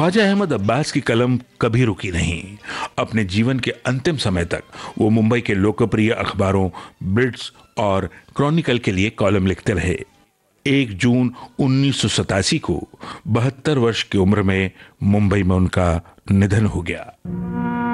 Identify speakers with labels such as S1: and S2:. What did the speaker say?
S1: ख्वाजा अहमद अब्बास की कलम कभी रुकी नहीं। अपने जीवन के अंतिम समय तक वो मुंबई के लोकप्रिय अखबारों ब्लिट्ज और क्रॉनिकल के लिए कॉलम लिखते रहे। 1 जून 1987 को 72 वर्ष की उम्र में मुंबई में उनका निधन हो गया।